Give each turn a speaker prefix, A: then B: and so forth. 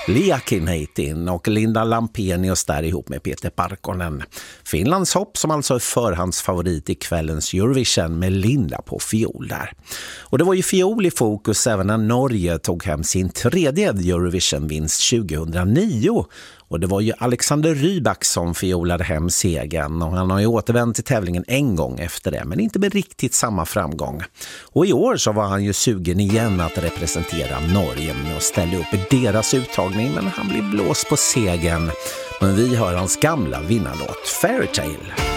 A: Liakinheitin och Linda Lampenius där ihop med Peter Parkkonen. Finlands hopp som alltså är förhandsfavorit i kvällens Eurovision med Linda på fiol där. Och det var ju fiol i fokus även när Norge tog hem sin tredje Eurovision-vinst 2009. Och det var ju Alexander Rybak som fiolade hem segern och han har ju återvänt till tävlingen en gång efter det men inte med riktigt samma framgång. Och i år så var han ju sugen igen att representera Norge och ställa upp i deras uttagning men han blev blåst på segern. Men vi hör hans gamla vinnarlåt Fairytale.